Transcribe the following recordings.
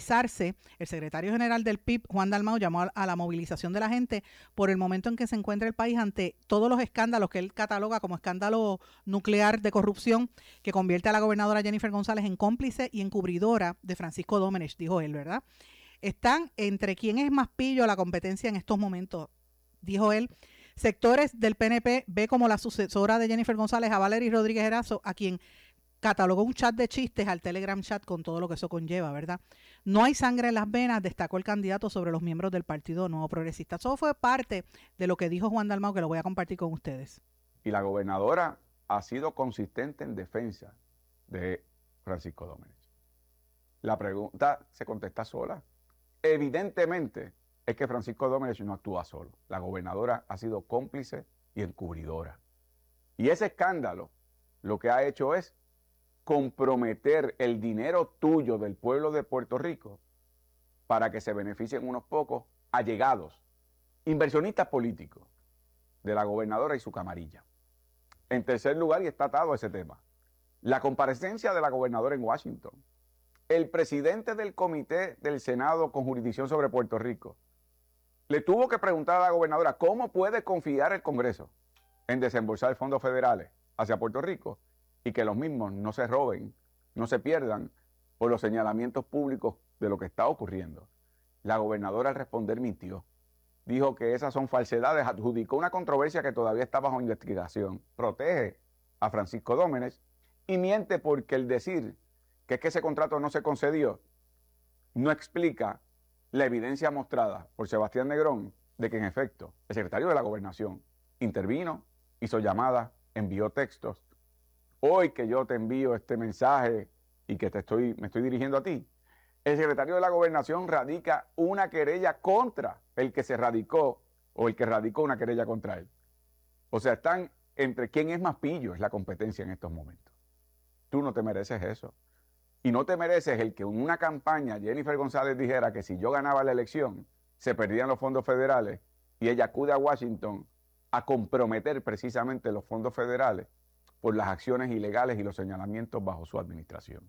movilizarse. El secretario general del PIB, Juan Dalmau, llamó a la movilización de la gente por el momento en que se encuentra el país ante todos los escándalos que él cataloga como escándalo nuclear de corrupción que convierte a la gobernadora Jennifer González en cómplice y encubridora de Francisco Domenech, dijo él, ¿verdad? Están entre quién es más pillo la competencia en estos momentos, dijo él. Sectores del PNP ve como la sucesora de Jennifer González a Valery Rodríguez Erazo, a quien catalogó un chat de chistes al Telegram chat con todo lo que eso conlleva, ¿verdad? No hay sangre en las venas, destacó el candidato sobre los miembros del Partido Nuevo Progresista. Eso fue parte de lo que dijo Juan Dalmau, que lo voy a compartir con ustedes. Y la gobernadora ha sido consistente en defensa de Francisco Domenech. La pregunta se contesta sola. Evidentemente es que Francisco Domenech no actúa solo. La gobernadora ha sido cómplice y encubridora. Y ese escándalo lo que ha hecho es comprometer el dinero tuyo del pueblo de Puerto Rico para que se beneficien unos pocos allegados, inversionistas políticos de la gobernadora y su camarilla. En tercer lugar, y está atado a ese tema, la comparecencia de la gobernadora en Washington. El presidente del comité del Senado con jurisdicción sobre Puerto Rico le tuvo que preguntar a la gobernadora cómo puede confiar el Congreso en desembolsar fondos federales hacia Puerto Rico y que los mismos no se roben, no se pierdan por los señalamientos públicos de lo que está ocurriendo. La gobernadora al responder mintió. Dijo que esas son falsedades, adjudicó una controversia que todavía está bajo investigación, protege a Francisco Domenech y miente porque el decir que es que ese contrato no se concedió no explica la evidencia mostrada por Sebastián Negrón de que en efecto el secretario de la Gobernación intervino, hizo llamadas, envió textos. Hoy que yo te envío este mensaje y que me estoy dirigiendo a ti, el secretario de la Gobernación radica una querella contra el que se radicó o el que radicó una querella contra él. O sea, están entre quién es más pillo, es la competencia en estos momentos. Tú no te mereces eso. Y no te mereces el que en una campaña Jennifer González dijera que si yo ganaba la elección se perdían los fondos federales y ella acude a Washington a comprometer precisamente los fondos federales por las acciones ilegales y los señalamientos bajo su administración.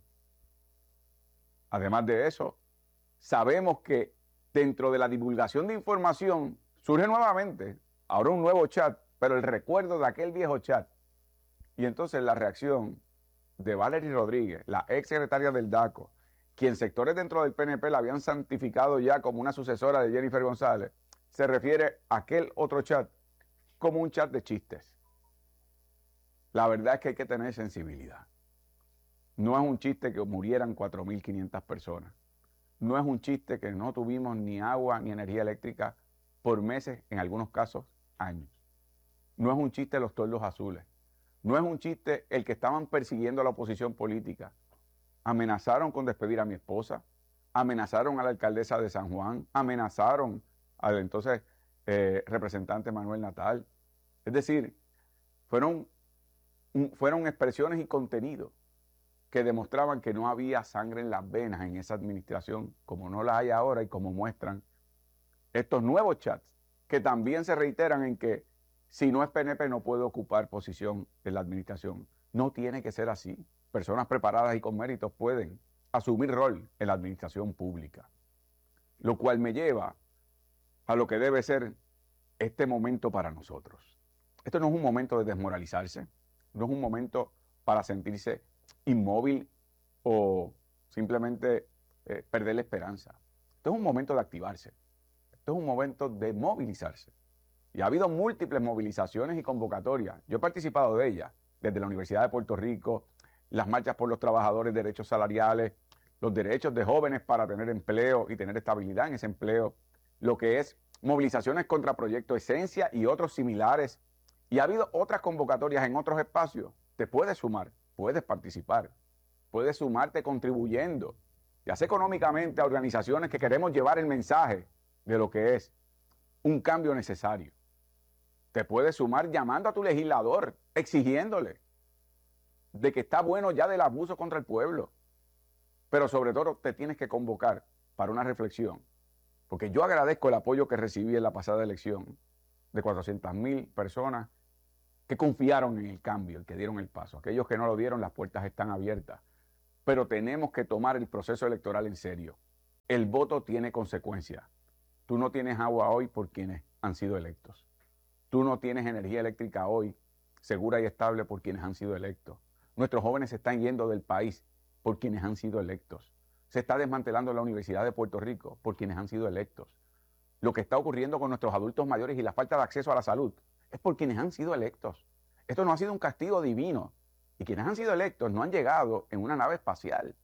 Además de eso, sabemos que dentro de la divulgación de información surge nuevamente, ahora un nuevo chat, pero el recuerdo de aquel viejo chat. Y entonces la reacción de Valery Rodríguez, la ex secretaria del DACO, quien sectores dentro del PNP la habían santificado ya como una sucesora de Jennifer González, se refiere a aquel otro chat como un chat de chistes. La verdad es que hay que tener sensibilidad. No es un chiste que murieran 4.500 personas. No es un chiste que no tuvimos ni agua ni energía eléctrica por meses, en algunos casos años. No es un chiste los toldos azules. No es un chiste el que estaban persiguiendo a la oposición política. Amenazaron con despedir a mi esposa, amenazaron a la alcaldesa de San Juan, amenazaron al entonces representante Manuel Natal. Es decir, fueron expresiones y contenidos que demostraban que no había sangre en las venas en esa administración, como no la hay ahora y como muestran estos nuevos chats, que también se reiteran en que si no es PNP no puede ocupar posición en la administración. No tiene que ser así. Personas preparadas y con méritos pueden asumir rol en la administración pública. Lo cual me lleva a lo que debe ser este momento para nosotros. Esto no es un momento de desmoralizarse, no es un momento para sentirse inmóvil o simplemente perder la esperanza. Esto es un momento de activarse. Esto es un momento de movilizarse. Y ha habido múltiples movilizaciones y convocatorias. Yo he participado de ellas, desde la Universidad de Puerto Rico, las marchas por los trabajadores, derechos salariales, los derechos de jóvenes para tener empleo y tener estabilidad en ese empleo, lo que es movilizaciones contra Proyecto Esencia y otros similares. Y ha habido otras convocatorias en otros espacios. Te puedes sumar, puedes participar, puedes sumarte contribuyendo, ya sea económicamente a organizaciones que queremos llevar el mensaje de lo que es un cambio necesario. Te puedes sumar llamando a tu legislador, exigiéndole de que está bueno ya del abuso contra el pueblo. Pero sobre todo te tienes que convocar para una reflexión. Porque yo agradezco el apoyo que recibí en la pasada elección de 400,000 personas que confiaron en el cambio y que dieron el paso. Aquellos que no lo dieron, las puertas están abiertas. Pero tenemos que tomar el proceso electoral en serio. el voto tiene consecuencias. Tú no tienes agua hoy por quienes han sido electos. Tú no tienes energía eléctrica hoy segura y estable por quienes han sido electos. Nuestros jóvenes se están yendo del país por quienes han sido electos. Se está desmantelando la Universidad de Puerto Rico por quienes han sido electos. Lo que está ocurriendo con nuestros adultos mayores y la falta de acceso a la salud es por quienes han sido electos. Esto no ha sido un castigo divino. Y quienes han sido electos no han llegado en una nave espacial.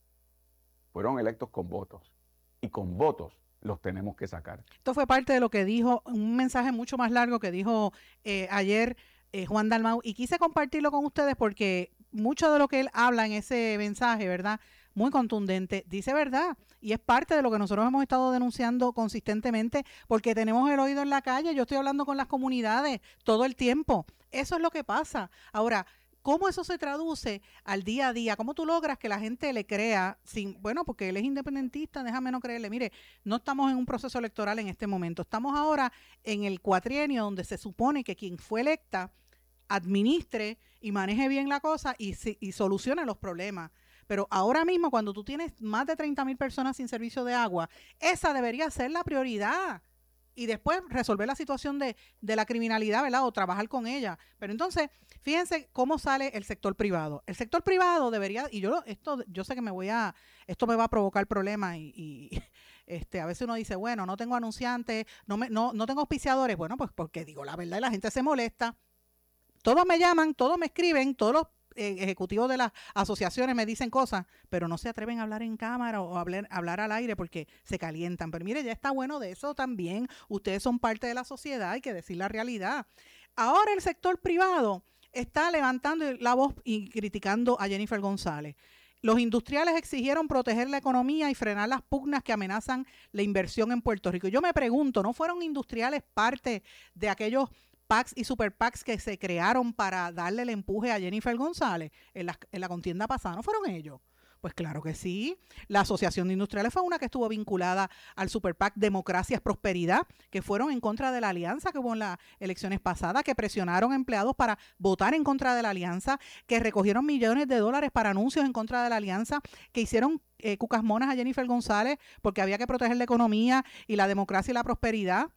Fueron electos con votos. Y con votos los tenemos que sacar. Esto fue parte de lo que dijo, un mensaje mucho más largo que dijo ayer Juan Dalmau, y quise compartirlo con ustedes porque mucho de lo que él habla en ese mensaje, ¿verdad?, muy contundente, dice verdad, y es parte de lo que nosotros hemos estado denunciando consistentemente, porque tenemos el oído en la calle. Yo estoy hablando con las comunidades todo el tiempo. Eso es lo que pasa. Ahora, ¿cómo eso se traduce al día a día? ¿Cómo tú logras que la gente le crea? Bueno, porque él es independentista, déjame no creerle. Mire, no estamos en un proceso electoral en este momento. Estamos ahora en el cuatrienio donde se supone que quien fue electa administre y maneje bien la cosa y solucione los problemas. Pero ahora mismo, cuando tú tienes más de 30,000 personas sin servicio de agua, esa debería ser la prioridad. Y después resolver la situación de la criminalidad, ¿verdad? O trabajar con ella. Pero entonces, fíjense cómo sale el sector privado. El sector privado debería, y yo sé que esto me va a provocar problemas y a veces uno dice, bueno, no tengo anunciantes, no tengo auspiciadores. Bueno, pues porque digo la verdad y la gente se molesta. Todos me llaman, todos me escriben, todos los ejecutivos de las asociaciones me dicen cosas, pero no se atreven a hablar en cámara o hablar al aire porque se calientan. Pero mire, ya está bueno de eso también. Ustedes son parte de la sociedad, hay que decir la realidad. Ahora el sector privado está levantando la voz y criticando a Jennifer González. Los industriales exigieron proteger la economía y frenar las pugnas que amenazan la inversión en Puerto Rico. Yo me pregunto, ¿no fueron industriales parte de aquellos PACs y super PACs que se crearon para darle el empuje a Jennifer González en la contienda pasada? ¿No fueron ellos? Pues claro que sí. La Asociación de Industriales fue una que estuvo vinculada al super PAC Democracia Prosperidad, que fueron en contra de la alianza que hubo en las elecciones pasadas, que presionaron a empleados para votar en contra de la alianza, que recogieron millones de dólares para anuncios en contra de la alianza, que hicieron cucas monas a Jennifer González porque había que proteger la economía y la democracia y la prosperidad.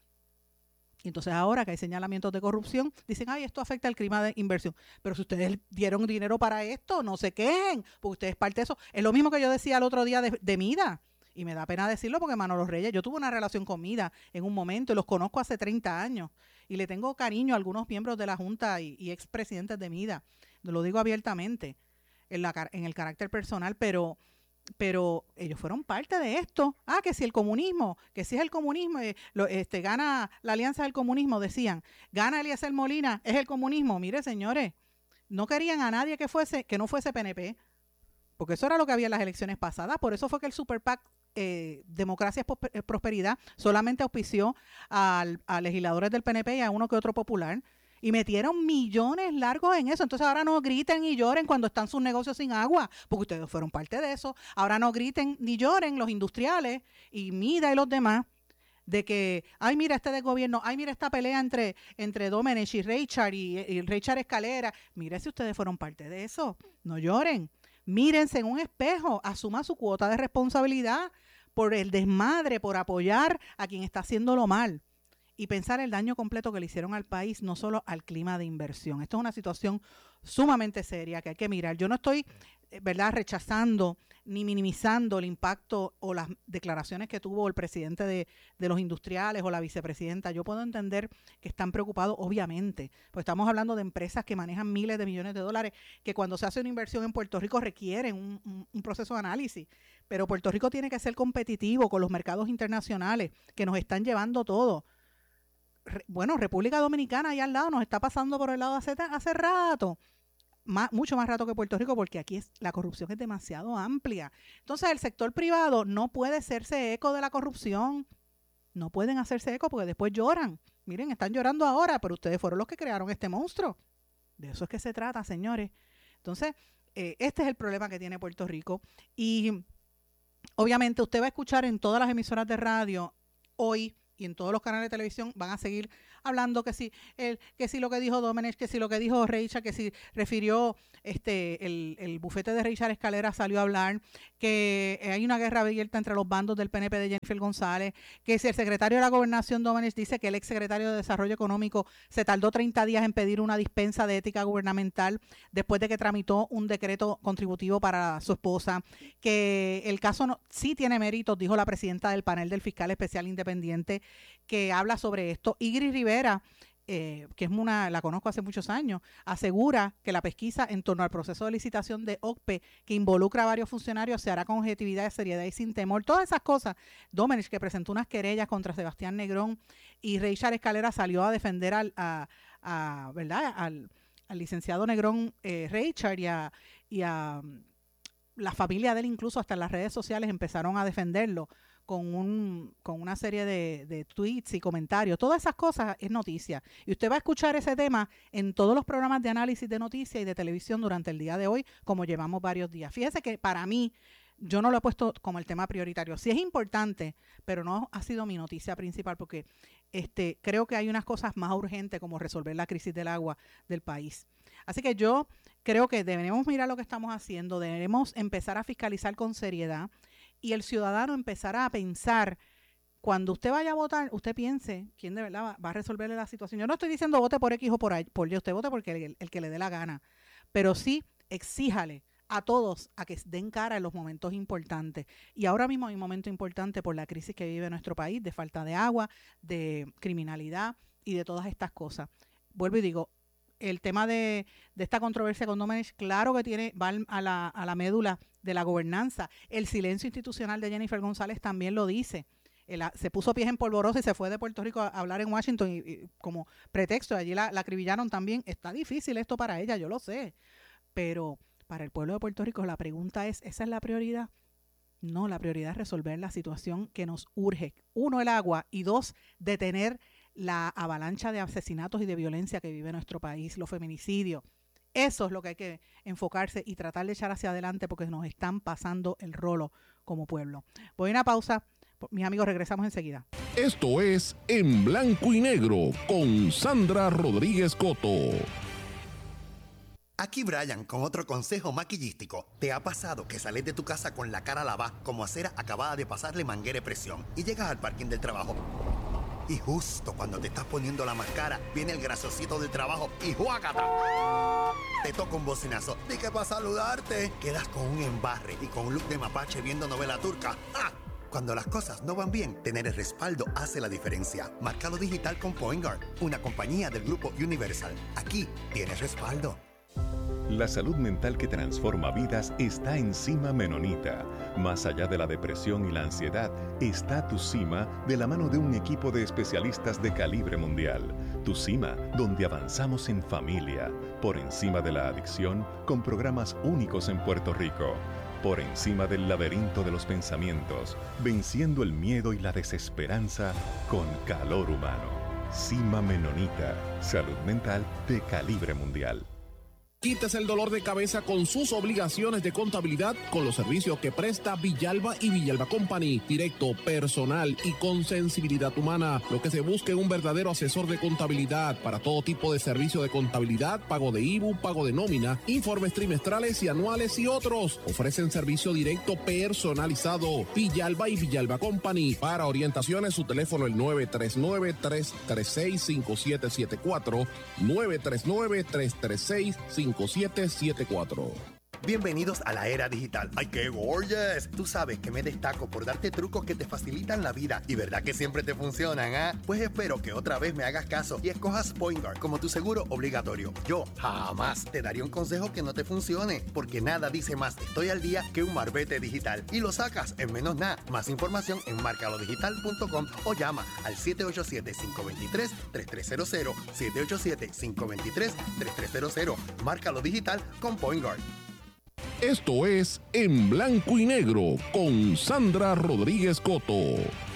Y entonces ahora que hay señalamientos de corrupción, dicen, ay, esto afecta al clima de inversión. Pero si ustedes dieron dinero para esto, no se quejen, porque ustedes parte de eso. Es lo mismo que yo decía el otro día de Mida, y me da pena decirlo porque Manolo Reyes, yo tuve una relación con Mida en un momento y los conozco hace 30 años. Y le tengo cariño a algunos miembros de la Junta y expresidentes de Mida. Lo digo abiertamente, en el carácter personal, pero ellos fueron parte de esto. Que si el comunismo, que si es el comunismo, gana la alianza del comunismo, decían, gana Eliezer Molina, es el comunismo. Mire, señores, no querían a nadie que no fuese PNP, porque eso era lo que había en las elecciones pasadas. Por eso fue que el Super PAC Democracia Prosperidad solamente auspició a legisladores del PNP y a uno que otro popular. Y metieron millones largos en eso. Entonces ahora no griten y lloren cuando están sus negocios sin agua, porque ustedes fueron parte de eso. Ahora no griten ni lloren los industriales y Mida y los demás de que, ay, mira este de gobierno, ay, mira esta pelea entre Domenech y Richard y Richard Escalera. Mire si ustedes fueron parte de eso. No lloren. Mírense en un espejo, asuma su cuota de responsabilidad por el desmadre, por apoyar a quien está haciéndolo mal. Y pensar el daño completo que le hicieron al país, no solo al clima de inversión. Esto es una situación sumamente seria que hay que mirar. Yo no estoy, ¿verdad?, rechazando ni minimizando el impacto o las declaraciones que tuvo el presidente de los industriales o la vicepresidenta. Yo puedo entender que están preocupados, obviamente, pues estamos hablando de empresas que manejan miles de millones de dólares, que cuando se hace una inversión en Puerto Rico requieren un proceso de análisis. Pero Puerto Rico tiene que ser competitivo con los mercados internacionales que nos están llevando todo. Bueno, República Dominicana allá al lado nos está pasando por el lado hace rato, mucho más rato que Puerto Rico, porque aquí la corrupción es demasiado amplia. Entonces el sector privado no puede hacerse eco de la corrupción, no pueden hacerse eco porque después lloran. Miren, están llorando ahora, pero ustedes fueron los que crearon este monstruo. De eso es que se trata, señores. Entonces, este es el problema que tiene Puerto Rico. Y obviamente usted va a escuchar en todas las emisoras de radio hoy y en todos los canales de televisión van a seguir hablando que si lo que dijo Domenech, que si lo que dijo Reichard, que si refirió el bufete de Reichard Escalera salió a hablar, que hay una guerra abierta entre los bandos del PNP de Jennifer González, que si el secretario de la Gobernación Domenech dice que el exsecretario de Desarrollo Económico se tardó 30 días en pedir una dispensa de ética gubernamental después de que tramitó un decreto contributivo para su esposa, que el caso sí tiene méritos, dijo la presidenta del panel del fiscal especial independiente que habla sobre esto. Igris Rivera, que la conozco hace muchos años, asegura que la pesquisa en torno al proceso de licitación de OCPE, que involucra a varios funcionarios, se hará con objetividad, seriedad y sin temor. Todas esas cosas. Domenech, que presentó unas querellas contra Sebastián Negrón, y Reichard Escalera salió a defender ¿verdad? al licenciado Negrón, Reichard, y a la familia de él, incluso hasta en las redes sociales empezaron a defenderlo con una serie de tweets y comentarios. Todas esas cosas es noticia. Y usted va a escuchar ese tema en todos los programas de análisis de noticias y de televisión durante el día de hoy, como llevamos varios días. Fíjese que para mí, yo no lo he puesto como el tema prioritario. Sí es importante, pero no ha sido mi noticia principal, porque creo que hay unas cosas más urgentes como resolver la crisis del agua del país. Así que yo creo que debemos mirar lo que estamos haciendo, debemos empezar a fiscalizar con seriedad y el ciudadano empezará a pensar, cuando usted vaya a votar, usted piense quién de verdad va a resolverle la situación. Yo no estoy diciendo vote por X o por Y, usted vote porque el que le dé la gana, pero sí exíjale a todos a que den cara en los momentos importantes. Y ahora mismo hay un momento importante por la crisis que vive nuestro país, de falta de agua, de criminalidad y de todas estas cosas. Vuelvo y digo, el tema de esta controversia con Domenech, claro que va a la médula de la gobernanza. El silencio institucional de Jennifer González también lo dice. Se puso pies en polvorosa y se fue de Puerto Rico a hablar en Washington y como pretexto, allí la acribillaron también. Está difícil esto para ella, yo lo sé, pero para el pueblo de Puerto Rico la pregunta es, ¿esa es la prioridad? No, la prioridad es resolver la situación que nos urge. 1, el agua, y 2, detener la avalancha de asesinatos y de violencia que vive nuestro país, los feminicidios. Eso es lo que hay que enfocarse y tratar de echar hacia adelante, porque nos están pasando el rolo como pueblo. Voy a una pausa. Mis amigos, regresamos enseguida. Esto es En Blanco y Negro con Sandra Rodríguez Coto. Aquí Brian con otro consejo maquillístico. ¿Te ha pasado que sales de tu casa con la cara lavada como acera acabada de pasarle manguera de presión y llegas al parking del trabajo? Y justo cuando te estás poniendo la máscara, viene el graciosito del trabajo y ¡juácata! Te toca un bocinazo. Dije para saludarte. Quedas con un embarre y con un look de mapache viendo novela turca. ¡Ah! Cuando las cosas no van bien, tener el respaldo hace la diferencia. Márcalo digital con Point Guard, una compañía del grupo Universal. Aquí tienes respaldo. La salud mental que transforma vidas está en Cima Menonita. Más allá de la depresión y la ansiedad, está Tu Cima de la mano de un equipo de especialistas de calibre mundial. Tu Cima, donde avanzamos en familia, por encima de la adicción, con programas únicos en Puerto Rico. Por encima del laberinto de los pensamientos, venciendo el miedo y la desesperanza con calor humano. Cima Menonita, salud mental de calibre mundial. Quítese el dolor de cabeza con sus obligaciones de contabilidad con los servicios que presta Villalba y Villalba Company. Directo, personal y con sensibilidad humana. Lo que se busca en un verdadero asesor de contabilidad para todo tipo de servicio de contabilidad, pago de IBU, pago de nómina, informes trimestrales y anuales y otros. Ofrecen servicio directo personalizado. Villalba y Villalba Company. Para orientaciones, su teléfono el 939-336-5774. 939-336-5774. Bienvenidos a la era digital. ¡Ay, qué gorgeous! Tú sabes que me destaco por darte trucos que te facilitan la vida. ¿Y verdad que siempre te funcionan, ah? Pues espero que otra vez me hagas caso y escojas Point Guard como tu seguro obligatorio. Yo jamás te daría un consejo que no te funcione, porque nada dice más estoy al día que un marbete digital. Y lo sacas en menos nada. Más información en marcalodigital.com o llama al 787-523-3300. 787-523-3300. Márcalo digital con Point Guard. Esto es En Blanco y Negro con Sandra Rodríguez Coto.